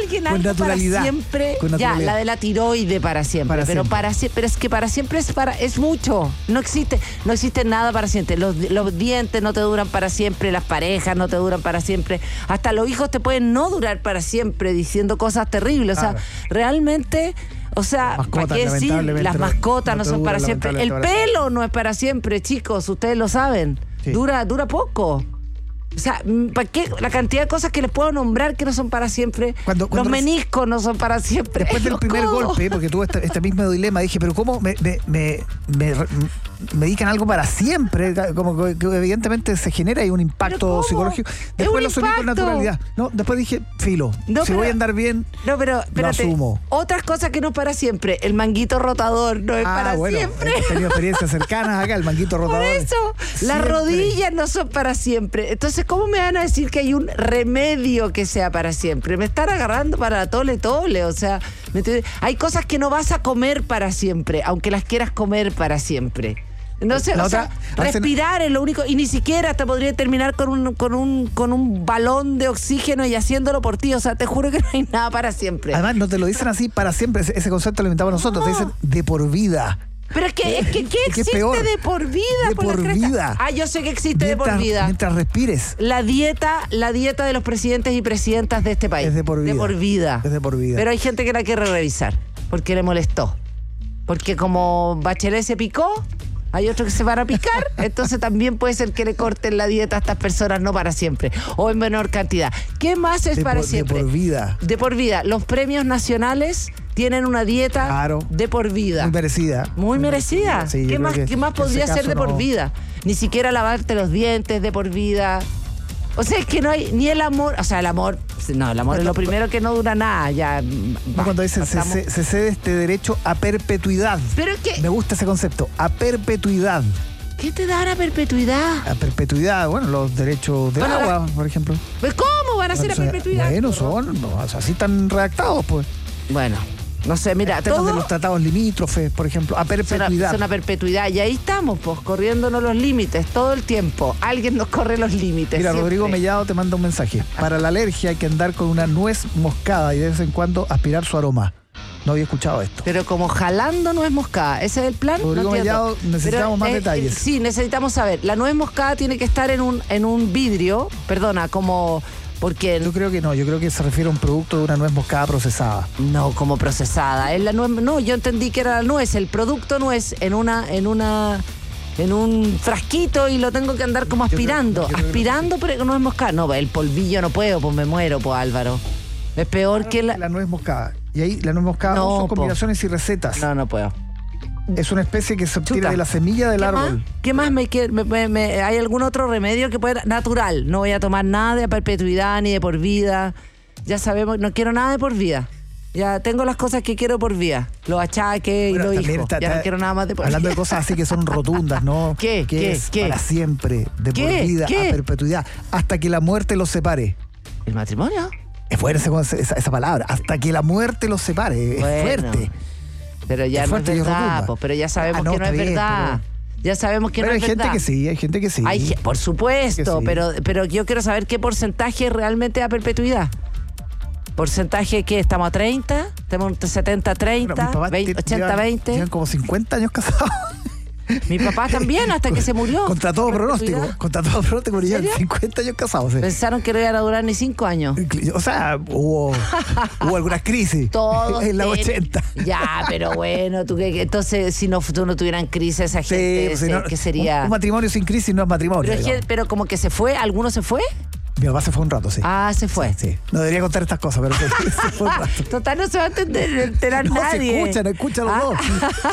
Siguen algo naturalidad. Para siempre. Con Ya, naturalidad. la de la tiroide para siempre. Pero es que para siempre es mucho. No existe nada para siempre. Los dientes no te duran para siempre, las parejas no te duran para siempre. Hasta los hijos te pueden no durar para siempre diciendo cosas terribles. O sea, realmente... O sea, mascotas, ¿para qué decir? Las mascotas no son para siempre. El pelo no es para siempre, chicos, ustedes lo saben. Sí. Dura poco. O sea, ¿para qué? La cantidad de cosas que les puedo nombrar que no son para siempre. Cuando los meniscos no son para siempre. Después del primer golpe, porque tuve este mismo dilema, dije, pero ¿cómo me dedican algo para siempre? Como que evidentemente se genera ahí un impacto psicológico. Después lo asumí con naturalidad. No, después dije, filo, si voy a andar bien, lo asumo. Otras cosas que no es para siempre. El manguito rotador no es para siempre. He tenido experiencias cercanas acá, el manguito rotador. Por eso, las rodillas no son para siempre. Entonces, ¿cómo me van a decir que hay un remedio que sea para siempre? Me están agarrando para la tole. O sea, hay cosas que no vas a comer para siempre, aunque las quieras comer para siempre. No sé, respirar es lo único, y ni siquiera te podría terminar con un balón de oxígeno y haciéndolo por ti. O sea, te juro que no hay nada para siempre. Además, no te lo dicen así para siempre. Ese concepto lo inventamos nosotros. Te dicen de por vida. Pero es que ¿qué existe de por vida? De por vida. Yo sé que existe de por vida. Mientras respires. La dieta de los presidentes y presidentas de este país. Es de por vida. De por vida. Es de por vida. Pero hay gente que la quiere revisar porque le molestó. Porque como Bachelet se picó, hay otros que se van a picar, entonces también puede ser que le corten la dieta a estas personas, no para siempre, o en menor cantidad. ¿Qué más es para siempre? De por vida. De por vida. Los premios nacionales tienen una dieta de por vida. Muy merecida. Muy merecida. Sí, ¿Qué más podría ser de por vida? Ni siquiera lavarte los dientes de por vida. O sea, es que no hay ni el amor. O sea, el amor es lo primero que no dura nada. Ya. Cuando dicen se cede este derecho a perpetuidad. Pero es que. Me gusta ese concepto, a perpetuidad. ¿Qué te da la perpetuidad? A perpetuidad, bueno, los derechos del agua, por ejemplo. Pues ¿cómo van a ser a perpetuidad? Bueno, así están redactados, pues. Bueno. No sé, mira, temas de los tratados limítrofes, por ejemplo, a perpetuidad. Son a perpetuidad. Y ahí estamos, pues, corriéndonos los límites todo el tiempo. Alguien nos corre los límites. Mira, siempre. Rodrigo Mellado te manda un mensaje. Para la alergia hay que andar con una nuez moscada y de vez en cuando aspirar su aroma. No había escuchado esto. Pero como jalando nuez moscada, ¿ese es el plan? Rodrigo Mellado, necesitamos más detalles. Sí, necesitamos saber. La nuez moscada tiene que estar en un vidrio, como... Porque yo creo que no, yo creo que se refiere a un producto de una nuez moscada procesada. No, como procesada. Es la nuez, no, yo entendí que era la nuez, el producto nuez en un frasquito y lo tengo que andar como aspirando. Aspirando, pero no es moscada. No, el polvillo no puedo, pues me muero, pues Álvaro. Es peor que la nuez moscada. Y ahí la nuez moscada son combinaciones y recetas. No puedo. Es una especie que se obtiene de la semilla del árbol. ¿Qué más hay algún otro remedio que pueda natural? No voy a tomar nada de perpetuidad ni de por vida. Ya sabemos, no quiero nada de por vida. Ya tengo las cosas que quiero por vida. Los achaques y los hijos. Ya no quiero nada más de por vida. Hablando de cosas así que son rotundas, ¿no? ¿Qué es para siempre, de por vida, a perpetuidad, hasta que la muerte los separe. ¿El matrimonio? Es fuerte esa palabra. Hasta que la muerte los separe. Es fuerte. Pero ya no es verdad, pero ya sabemos que no es verdad. Ya sabemos que no es verdad. Pero hay gente que sí. Por supuesto, pero yo quiero saber qué porcentaje realmente a perpetuidad. ¿Porcentaje qué? ¿Estamos a 30? ¿Estamos a 70-30? Bueno, 80-20? Llevan como 50 años casados. Mi papá también, hasta que se murió. Contra todo pronóstico, pero llevan 50 años casados. Pensaron que no iban a durar ni 5 años. O sea, hubo algunas crisis. Todos en la 80. Ya, pero bueno, entonces si tú no tuvieran crisis, esa gente, ¿qué sería? Un matrimonio sin crisis no es matrimonio. Pero como que se fue, ¿alguno se fue? Mi papá se fue un rato, sí. Ah, se fue. Sí. No debería contar estas cosas, pero se fue un rato. Total, no se va a enterar nadie. Se escuchan los dos.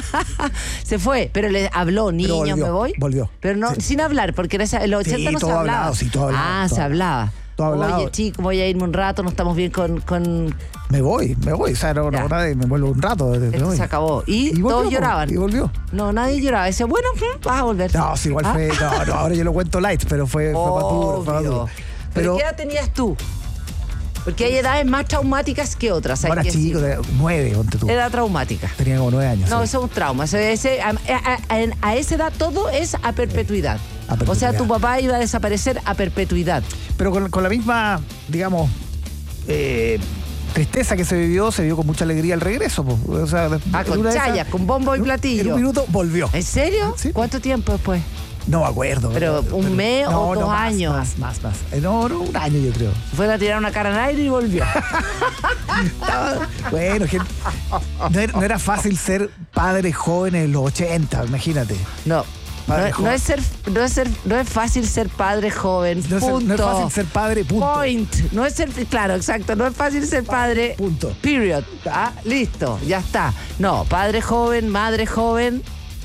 Se fue, pero le habló, niño, me voy. Volvió. Pero no, sin hablar, porque en los 80 no se hablaba. Todo hablado. Se hablaba. Oye, chico, voy a irme un rato, no estamos bien con... Me voy. O sea, me vuelvo un rato. Esto se acabó. Y todos lloraban. Y volvió. No, nadie lloraba. Decía, bueno, vas a volver. No, sí, igual fue... No, ahora yo lo cuento light, pero fue para duro. ¿Pero qué edad tenías tú? Porque hay edades más traumáticas que otras. Ahora chico, 9, ponte tú. Edad traumática. Tenía como 9 años. No, eso es un trauma. A esa edad todo es a perpetuidad. O sea, tu papá iba a desaparecer a perpetuidad. Pero con la misma, digamos, tristeza que se vivió con mucha alegría al regreso. O sea, con chayas, con bombo y platillo. En un minuto volvió. ¿En serio? ¿Sí? ¿Cuánto tiempo después? No me acuerdo. ¿Pero un mes o 2 años? Más. No, un año yo creo. Fue a tirar una cara al aire y volvió. Bueno, no era fácil ser padre joven en los 80, imagínate. No es fácil ser padre joven. Punto. No es fácil ser padre, punto. Point. Claro, exacto. No es fácil ser padre. Punto. Period. Listo, ya está. No, padre joven, madre joven.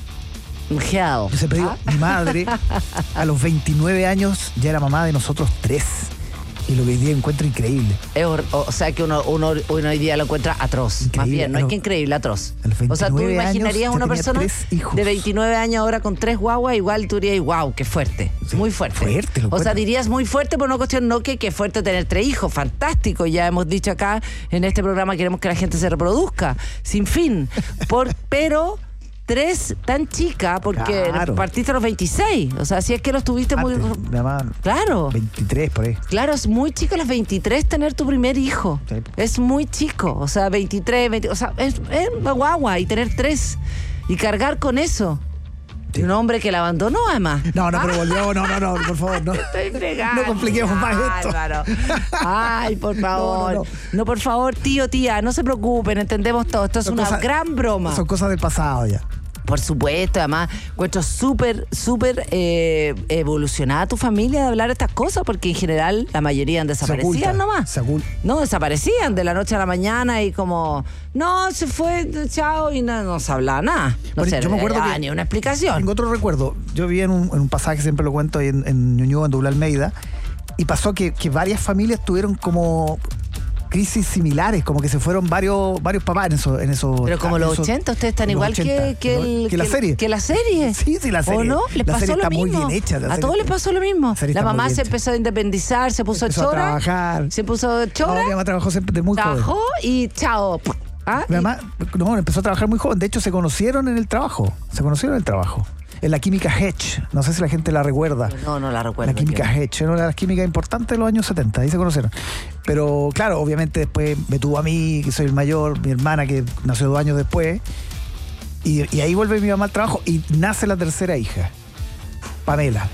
Hell. Yo siempre digo, mi madre a los 29 años ya era mamá de nosotros 3. Y lo que hoy día encuentro increíble. O sea que uno hoy día lo encuentra atroz. Increíble, más bien, no es que increíble, atroz. O sea, tú imaginarías una persona de 29 años ahora con 3 guaguas, igual tú dirías, wow, qué fuerte. Sí, muy fuerte. O sea, dirías muy fuerte por una cuestión, no que fuerte tener 3 hijos. Fantástico. Ya hemos dicho acá en este programa, queremos que la gente se reproduzca. Sin fin. Pero 3 tan chica, porque partiste a los 26. O sea, si es que los tuviste muy... Mi mamá, claro. 23 por ahí. Claro, es muy chico a los 23 tener tu primer hijo. Sí. Es muy chico. O sea, 23, 20, o sea, es guagua y tener 3 y cargar con eso. Sí. Un hombre que la abandonó, además. No, pero volvió. No, por favor, no. Estoy fregando. No compliquemos más esto. Ay, por favor. No, por favor, tío, tía, no se preocupen, entendemos todo. Esto es una gran broma. Son cosas del pasado ya. Por supuesto, además, encuentro súper evolucionada tu familia de hablar estas cosas, porque en general la mayoría desaparecían nomás. No, desaparecían de la noche a la mañana y como, no, se fue, chao, y no se hablaba nada. No sé, yo me acuerdo que ni una explicación. Tengo otro recuerdo. Yo vi en un pasaje, siempre lo cuento, en Ñuñoa, en Doble Almeida, y pasó que varias familias tuvieron como crisis similares, como que se fueron varios papás en eso. Pero como los 80, ustedes están igual 80, que la serie. Que la serie. Sí, la serie. ¿O no? Les pasó serie lo está mismo. Muy bien hecha. A todos les pasó lo mismo. La mamá se empezó a independizar, se puso chora. A trabajar. Se puso chora. No, mi mamá trabajó siempre de muy joven. Trabajó y chao. Mi mamá empezó a trabajar muy joven. De hecho, se conocieron en el trabajo. En la química Hedge. No sé si la gente la recuerda. No la recuerdo. La química Hedge. Era una de las químicas importantes de los años 70. Ahí se conocieron. Pero claro, obviamente después me tuvo a mí, que soy el mayor, mi hermana que nació 2 años después. Y ahí vuelve mi mamá al trabajo y nace la tercera hija, Pamela.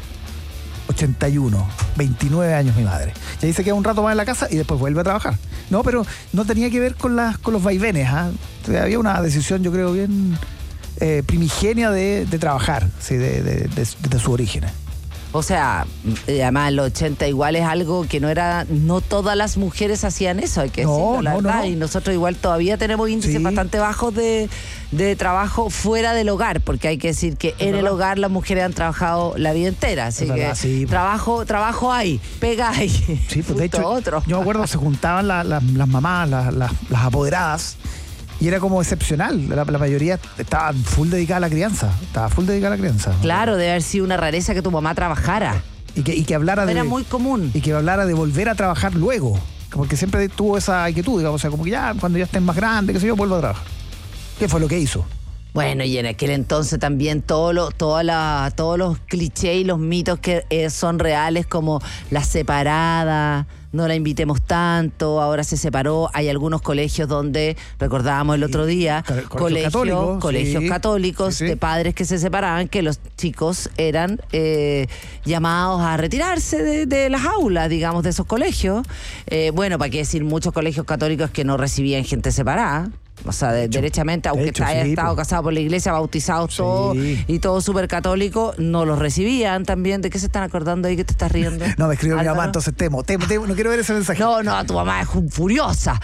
81, 29 años mi madre. Y ahí se queda un rato más en la casa y después vuelve a trabajar. No, pero no tenía que ver con los vaivenes. O sea, había una decisión, yo creo, bien primigenia de trabajar, ¿sí? de su origen. O sea, además en los 80 igual es algo que no todas las mujeres hacían eso, hay que decirlo, la verdad. Y nosotros igual todavía tenemos índices bastante bajos de trabajo fuera del hogar, porque hay que decir que en el hogar las mujeres han trabajado la vida entera, así que trabajo hay, pega hay. Sí, pues de hecho, yo me acuerdo, se juntaban las mamás, las apoderadas, y era como excepcional. La mayoría estaba full dedicada a la crianza. Claro, debe haber sido una rareza que tu mamá trabajara. Y que hablara era muy común. Y que hablara de volver a trabajar luego. Porque siempre tuvo esa inquietud, digamos. O sea, como que ya, cuando ya estén más grandes, qué sé yo, vuelvo a trabajar. ¿Qué fue lo que hizo? Bueno, y en aquel entonces también todos los clichés y los mitos que son reales, como la separada, no la invitemos tanto, ahora se separó. Hay algunos colegios donde, recordábamos el otro día, colegios católicos de padres que se separaban, que los chicos eran llamados a retirarse de las aulas, digamos, de esos colegios. Bueno, para qué decir, muchos colegios católicos que no recibían gente separada. O sea, derechamente, aunque haya estado casado por la iglesia, bautizados todos y todo súper católico, no los recibían también. ¿De qué se están acordando ahí que te estás riendo? No, me escribió mi mamá, entonces temo, no quiero ver ese mensaje. No, tu mamá es furiosa.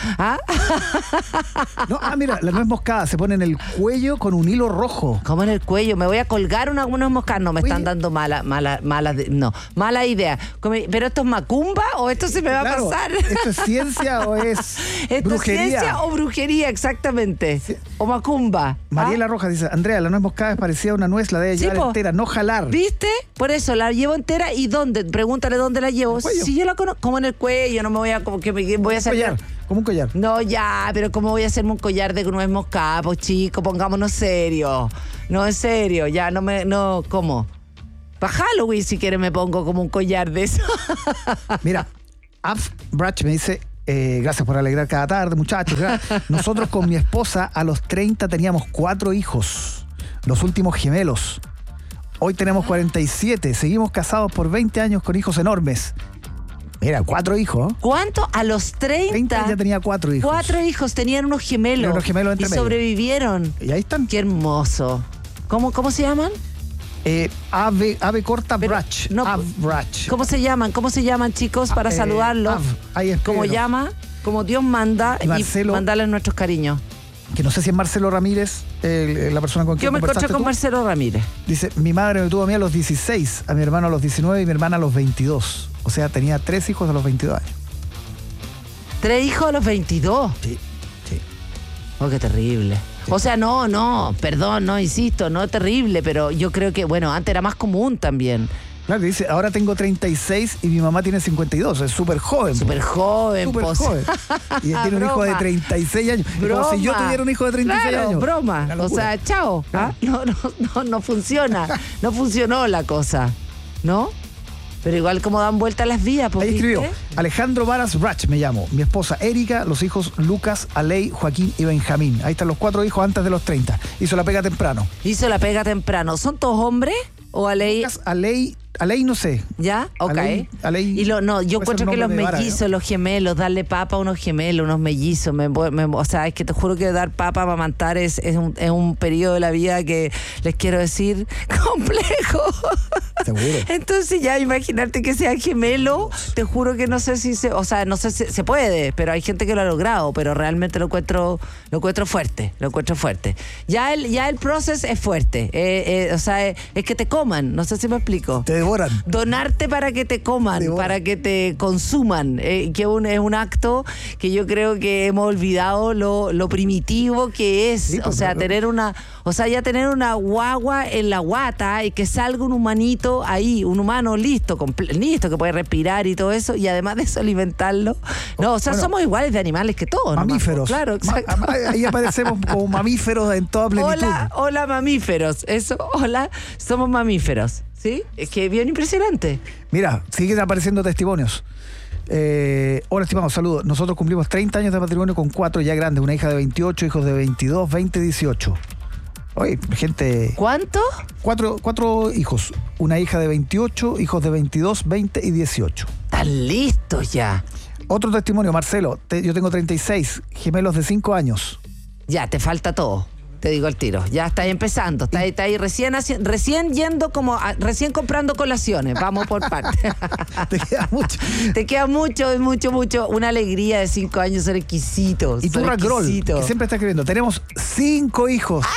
No, mira, la nuez moscada se pone en el cuello con un hilo rojo. ¿Cómo en el cuello? Me voy a colgar una nuez moscada. No, me están dando mala idea. ¿Pero esto es macumba o esto se me va a pasar? ¿Esto es ciencia o es brujería? ¿Es ciencia o brujería? Exactamente. Sí. O macumba. Mariela Rojas dice, Andrea, la nuez moscada es parecida a una nuez, la debe llevar entera, no jalar. ¿Viste? Por eso, la llevo entera. ¿Y dónde? Pregúntale dónde la llevo. Si yo la conozco, como en el cuello, no me voy a... Como que voy a hacer... collar, como un collar. No, ya, pero ¿cómo voy a hacerme un collar de nuez moscada? Pues chico, pongámonos serio. No, en serio, ya ¿cómo? Para Halloween, si quieres, me pongo como un collar de eso. Mira, Af Brach me dice... Gracias por alegrar cada tarde, muchachos. Nosotros con mi esposa a los 30 teníamos 4 hijos, los últimos gemelos. Hoy tenemos 47, seguimos casados por 20 años con hijos enormes. Mira, 4 hijos. ¿Cuánto? A los 30 ya tenía 4 hijos. 4 hijos, tenían unos gemelos. Tenían unos gemelos entre y medio. sobrevivieron. Y ahí están. Qué hermoso. ¿Cómo se llaman? Ave corta Pero, Brach. no, Brach. ¿Cómo se llaman, chicos, para saludarlos? Como llama, como Dios manda, y Marcelo, mandarles nuestros cariños. Que no sé si es Marcelo Ramírez, la persona con quien Yo me encontré conversaste con tú. Marcelo Ramírez. Dice, mi madre me tuvo a mí a los 16, a mi hermano a los 19 y mi hermana a los 22. O sea, tenía 3 hijos a los 22 años. 3 hijos a los 22. Sí. Oh, qué terrible. Sí. O sea, perdón, insisto, no es terrible, pero yo creo que, bueno, antes era más común también. Claro, dice, ahora tengo 36 y mi mamá tiene 52, es súper joven. Súper joven, Súper joven. Y él tiene un hijo de 36 años. Como si yo tuviera un hijo de 36 años. Broma. O sea, chao. ¿Ah? No funciona. No funcionó la cosa. ¿No? Pero igual como dan vuelta las vías. Ahí escribió, Alejandro Varas Brach me llamo. Mi esposa Erika, los hijos Lucas, Alei, Joaquín y Benjamín. Ahí están los 4 hijos antes de los 30. Hizo la pega temprano. ¿Son todos hombres? ¿O Alei? Lucas, Alei no sé. ¿Ya? Ok. Alei, yo encuentro que los mellizos, árabe, ¿no? Los gemelos, darle papa a unos gemelos, unos mellizos, o sea, es que te juro que dar papa, amamantar es un periodo de la vida que les quiero decir complejo. Seguro. Entonces ya imaginarte que sea gemelo, te juro que no sé si se puede, pero hay gente que lo ha logrado, pero realmente lo encuentro fuerte. Ya el proceso es fuerte, o sea, es que te coman, no sé si me explico. Te devoran. Donarte para que te coman, para que te consuman, que es un acto que yo creo que hemos olvidado lo primitivo que es, sí, o sea, tener una guagua en la guata y que salga un humanito ahí, un humano listo, que puede respirar y todo eso, y además de eso alimentarlo. No, o sea, somos iguales de animales que todos. Mamíferos. ¿No? Claro, exacto. Ahí aparecemos como mamíferos en toda plenitud. Hola mamíferos, somos mamíferos. ¿Sí? Es que es bien impresionante. Mira, siguen apareciendo testimonios. Hola, estimados, saludos. Nosotros cumplimos 30 años de matrimonio con 4 ya grandes, una hija de 28, hijos de 22, 20, 18. Oye, gente... ¿Cuánto? 4 hijos, una hija de 28, hijos de 22, 20 y 18. Están listos ya. Otro testimonio, Marcelo, yo tengo 36, gemelos de 5 años. Ya, te falta todo. Te digo al tiro, ya está ahí empezando, está ahí recién yendo recién comprando colaciones, vamos por partes. Te queda mucho, una alegría de 5 años, son exquisitos. Y tú, Rackroll, que siempre está escribiendo, tenemos 5 hijos.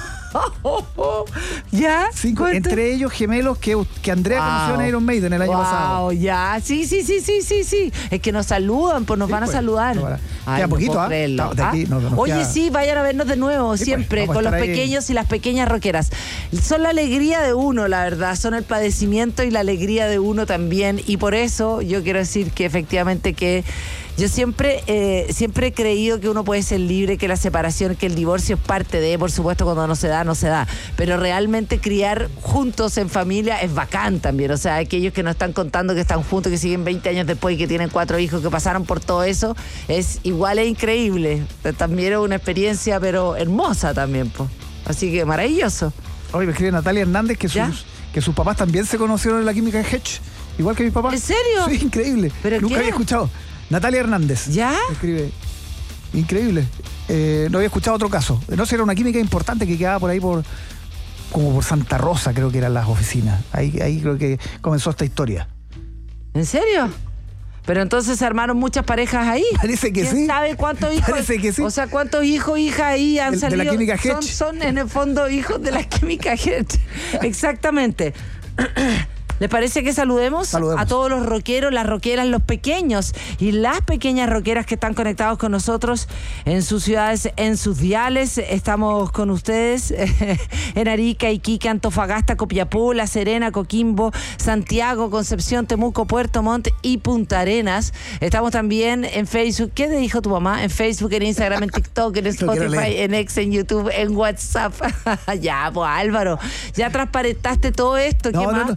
¿Ya? 5, entre ellos gemelos que Andrea conoció en Iron Maiden el año pasado. Ya, sí. Es que nos saludan, pues nos van a saludar. Queda poquito, Oye, sí, vayan a vernos de nuevo, sí, siempre, con los pequeños y las pequeñas rockeras. Son la alegría de uno, la verdad, son el padecimiento y la alegría de uno también. Y por eso yo quiero decir que efectivamente que yo siempre he creído que uno puede ser libre, que la separación, que el divorcio es parte de, por supuesto, cuando no se da. Pero realmente criar juntos en familia es bacán también. O sea, aquellos que nos están contando que están juntos, que siguen 20 años después y que tienen 4 hijos, que pasaron por todo eso, es increíble. También es una experiencia, pero hermosa también, pues. Así que maravilloso. Hoy me escribe Natalia Hernández que sus papás también se conocieron en la química en Hedge, igual que mis papás. ¿En serio? Sí, increíble. ¿Pero nunca había escuchado. Natalia Hernández. ¿Ya? Escribe. Increíble. No había escuchado otro caso. No sé, era una química importante que quedaba por ahí como por Santa Rosa, creo que eran las oficinas. Ahí creo que comenzó esta historia. ¿En serio? Pero entonces se armaron muchas parejas ahí. Parece que sí. ¿Quién sabe cuántos hijos? Parece que sí. O sea, ¿cuántos hijos, hijas ahí han salido? De la química Hedge. Son en el fondo hijos de la química Hedge. Exactamente. ¿Les parece que saludemos a todos los rockeros, las rockeras, los pequeños y las pequeñas rockeras que están conectados con nosotros en sus ciudades, en sus diales? Estamos con ustedes en Arica, Iquique, Antofagasta, Copiapó, La Serena, Coquimbo, Santiago, Concepción, Temuco, Puerto Montt y Punta Arenas. Estamos también en Facebook. ¿Qué te dijo tu mamá? En Facebook, en Instagram, en TikTok, en Spotify, en X, en YouTube, en WhatsApp. Ya, pues Álvaro, ya transparentaste todo esto. ¿Qué más? No, si me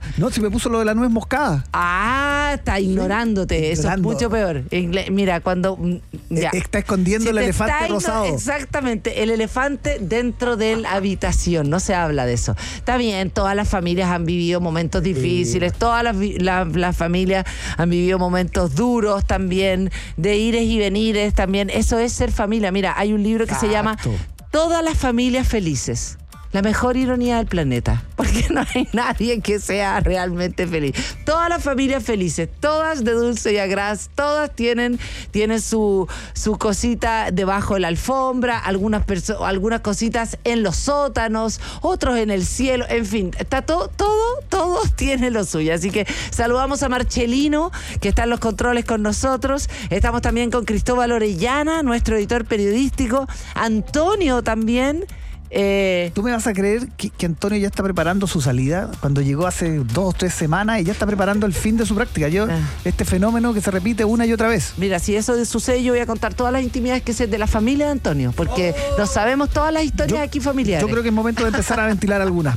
me puso lo de la nuez moscada. Está ignorándote. Eso es mucho peor. Mira, cuando... ya. Está escondiendo el elefante rosado. Exactamente, el elefante dentro de la habitación. No se habla de eso. Está bien, todas las familias han vivido momentos difíciles, todas las familias han vivido momentos duros también, de ires y venires también. Eso es ser familia. Mira, hay un libro que se llama Todas las familias felices. La mejor ironía del planeta, porque no hay nadie que sea realmente feliz. Todas las familias felices, todas de dulce y a gras, todas tienen su cosita debajo de la alfombra, algunas cositas en los sótanos, otros en el cielo, en fin, está todos tienen lo suyo. Así que saludamos a Marcelino, que está en los controles con nosotros. Estamos también con Cristóbal Orellana, nuestro editor periodístico, Antonio también. ¿Tú me vas a creer que Antonio ya está preparando su salida? Cuando llegó hace 2 o 3 semanas y ya está preparando el fin de su práctica. Este fenómeno que se repite una y otra vez. Mira, si eso sucede, yo voy a contar todas las intimidades que sé de la familia de Antonio, porque no sabemos todas las historias aquí familiares. Yo creo que es momento de empezar a ventilar algunas.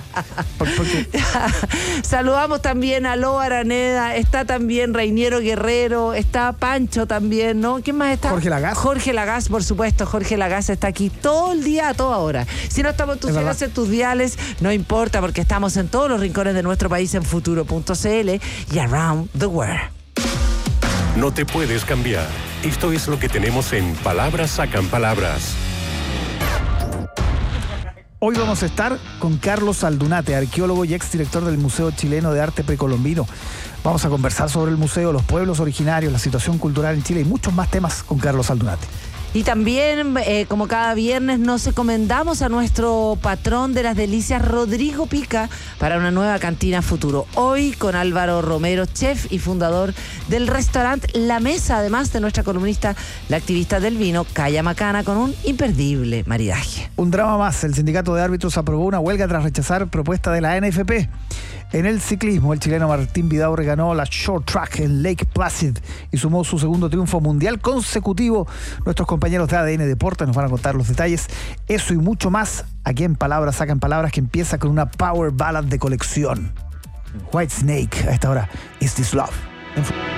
Saludamos también a Ló Araneda, está también Reiniero Guerrero, está Pancho también, ¿no? ¿Quién más está? Jorge Lagaz, por supuesto. Jorge Lagaz está aquí todo el día, a toda hora. Si no estamos en tus cielos, en tus diales, no importa, porque estamos en todos los rincones de nuestro país en futuro.cl y around the world. No te puedes cambiar. Esto es lo que tenemos en Palabras Sacan Palabras. Hoy vamos a estar con Carlos Aldunate, arqueólogo y exdirector del Museo Chileno de Arte Precolombino. Vamos a conversar sobre el museo, los pueblos originarios, la situación cultural en Chile y muchos más temas con Carlos Aldunate. Y también, como cada viernes, nos encomendamos a nuestro patrón de las delicias, Rodrigo Pica, para una nueva cantina futuro. Hoy con Álvaro Romero, chef y fundador del restaurante La Mesa, además de nuestra columnista, la activista del vino, Calla Macana, con un imperdible maridaje. Un drama más. El sindicato de árbitros aprobó una huelga tras rechazar propuesta de la NFP. En el ciclismo, el chileno Martín Vidaurre ganó la Short Track en Lake Placid y sumó su segundo triunfo mundial consecutivo. Nuestros compañeros de ADN Deportes nos van a contar los detalles. Eso y mucho más aquí en Palabras Sacan Palabras, que empieza con una power ballad de colección. Whitesnake, a esta hora, Is This Love.